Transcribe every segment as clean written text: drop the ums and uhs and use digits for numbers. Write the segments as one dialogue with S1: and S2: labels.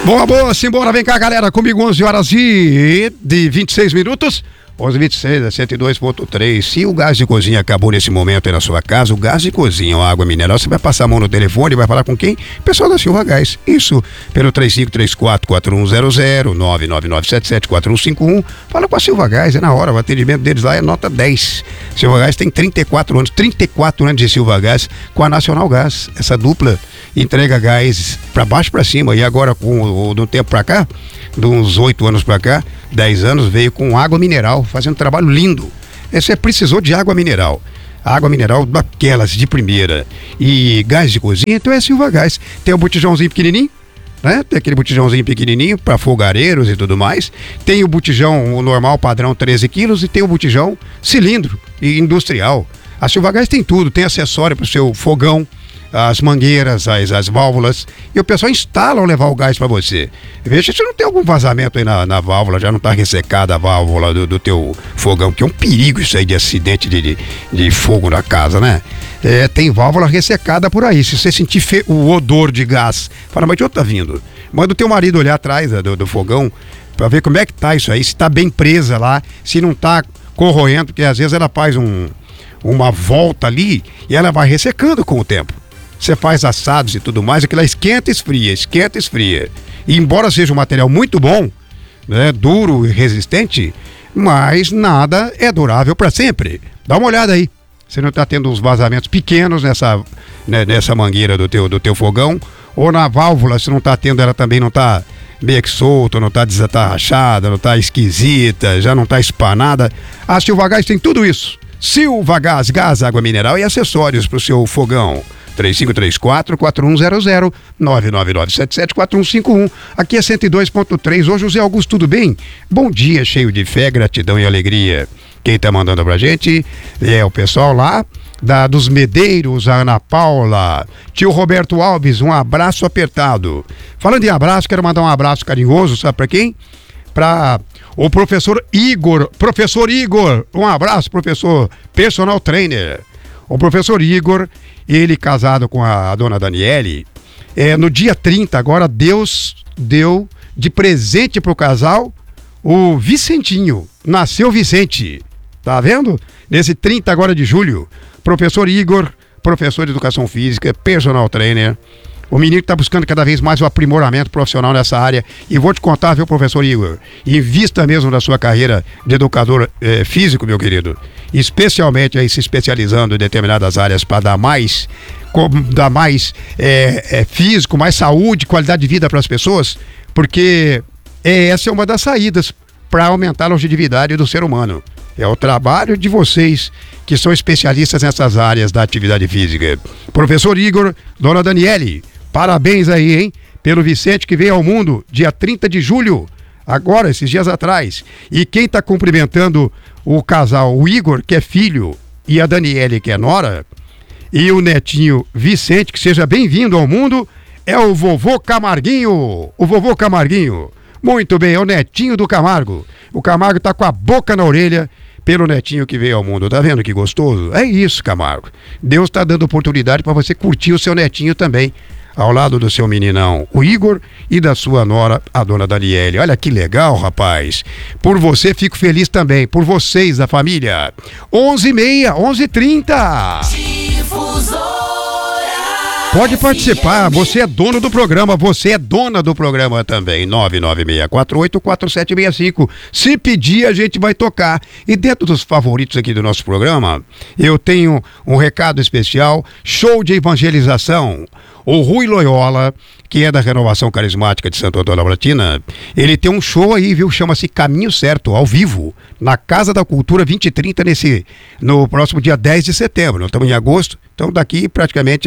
S1: Boa, boa, simbora, vem cá, galera, comigo 11 horas e 26 minutos. 11h26, 102.3. Se o gás de cozinha acabou nesse momento aí na sua casa, o gás de cozinha ou água mineral, você vai passar a mão no telefone e vai falar com quem? Pessoal da Silva Gás. Isso, pelo 3534-4100, 99977-4151. Fala com a Silva Gás, é na hora, o atendimento deles lá é nota 10. Silva Gás tem 34 anos de Silva Gás com a Nacional Gás. Essa dupla entrega gás pra baixo e pra cima. E agora, do tempo pra cá, de uns 8 anos pra cá, 10 anos, veio com água mineral, fazendo um trabalho lindo. Você precisou de água mineral. Água mineral daquelas de primeira. E gás de cozinha, então é Silva Gás. Tem o botijãozinho pequenininho, né? Tem aquele botijãozinho pequenininho para fogareiros e tudo mais. Tem o botijão o normal, padrão 13 quilos, e tem o botijão cilindro e industrial. A Silva Gás tem tudo, tem acessório para o seu fogão, as mangueiras, as válvulas, e o pessoal instala ou levar o gás para você. Veja se não tem algum vazamento aí na válvula, já não está ressecada a válvula do teu fogão, que é um perigo isso aí de acidente de fogo na casa, né? Tem válvula ressecada por aí. Se você sentir o odor de gás, fala, mas de onde tá vindo? Manda o teu marido olhar atrás do fogão para ver como é que tá isso aí, se tá bem presa lá, se não tá corroendo, porque às vezes ela faz uma volta ali e ela vai ressecando com o tempo. Você faz assados e tudo mais, aquilo esquenta e esfria. E embora seja um material muito bom, né, duro e resistente, mas nada é durável para sempre. Dá uma olhada aí. Você não está tendo uns vazamentos pequenos nessa mangueira do teu fogão, ou na válvula, se não está tendo, ela também não está meio que solta, não está desatarrachada, não está esquisita, já não está espanada. A Silva Gás tem tudo isso. Silva Gás, gás, água mineral e acessórios para o seu fogão. 3534-4100, 99977-4151. Aqui é 102.3. Ô José Augusto, tudo bem? Bom dia, cheio de fé, gratidão e alegria. Quem tá mandando pra gente é o pessoal lá dos Medeiros, a Ana Paula, tio Roberto Alves, um abraço apertado. Falando em abraço, quero mandar um abraço carinhoso, sabe pra quem? Pra o professor Igor, um abraço, professor personal trainer. O professor Igor, ele casado com a dona Daniele, no dia 30, agora Deus deu de presente pro casal o Vicentinho, nasceu Vicente, tá vendo? Nesse 30 agora de julho, professor Igor, professor de educação física, personal trainer, o menino está buscando cada vez mais o aprimoramento profissional nessa área. E vou te contar, viu, professor Igor? Invista mesmo na sua carreira de educador físico, meu querido. Especialmente aí se especializando em determinadas áreas para dar mais físico, mais saúde, qualidade de vida para as pessoas. Porque essa é uma das saídas para aumentar a longevidade do ser humano. É o trabalho de vocês que são especialistas nessas áreas da atividade física. Professor Igor, dona Daniele, parabéns aí, hein? Pelo Vicente que veio ao mundo dia 30 de julho, agora, esses dias atrás. E quem está cumprimentando o casal, o Igor, que é filho, e a Daniele, que é nora, e o netinho Vicente, que seja bem-vindo ao mundo, é o vovô Camarguinho. O vovô Camarguinho. Muito bem, é o netinho do Camargo. O Camargo tá com a boca na orelha pelo netinho que veio ao mundo. Tá vendo que gostoso? É isso, Camargo. Deus tá dando oportunidade para você curtir o seu netinho também, ao lado do seu meninão, o Igor, e da sua nora, a dona Daniele. Olha que legal, rapaz. Por você fico feliz também, por vocês da família. 11h30, 11h30. Pode participar, você é dono do programa, você é dona do programa também, 996484765. Se pedir, a gente vai tocar. E dentro dos favoritos aqui do nosso programa, eu tenho um recado especial, show de evangelização. O Rui Loyola, que é da Renovação Carismática de Santo Antônio da Platina, ele tem um show aí, viu? Chama-se Caminho Certo, ao vivo, na Casa da Cultura 2030, no próximo dia 10 de setembro. Nós estamos em agosto, então daqui praticamente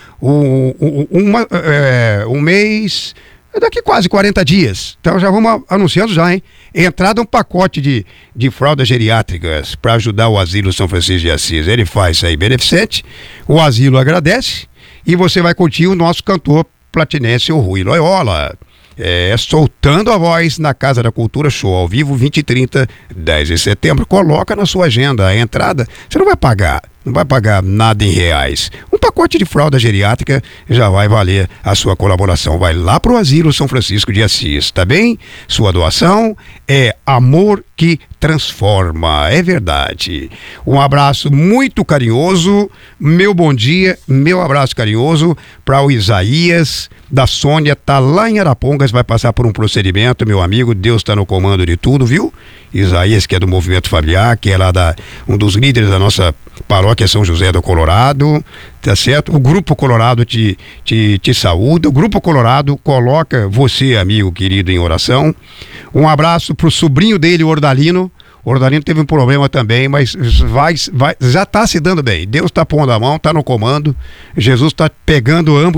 S1: um mês, daqui quase 40 dias. Então já vamos anunciando já, hein? Entrada um pacote de fraldas geriátricas para ajudar o Asilo São Francisco de Assis. Ele faz isso aí beneficente, o asilo agradece e você vai curtir o nosso cantor platinense, o Rui Loyola. Soltando a voz na Casa da Cultura, show ao vivo, 20 e 30, 10 de setembro. Coloca na sua agenda a entrada, você não vai pagar. Não vai pagar nada em reais. Um pacote de fralda geriátrica já vai valer a sua colaboração. Vai lá pro Asilo São Francisco de Assis, tá bem? Sua doação é amor que transforma, é verdade. Um abraço muito carinhoso, meu bom dia, meu abraço carinhoso para o Isaías da Sônia, tá lá em Arapongas, vai passar por um procedimento, meu amigo, Deus está no comando de tudo, viu? Isaías, que é do Movimento Familiar, que é lá um dos líderes da nossa paróquia São José do Colorado, tá certo? O Grupo Colorado te saúda, o Grupo Colorado coloca você, amigo querido, em oração. Um abraço pro sobrinho dele, o Ordalino. O Ordalino teve um problema também, mas já está se dando bem. Deus está pondo a mão, está no comando. Jesus está pegando ambos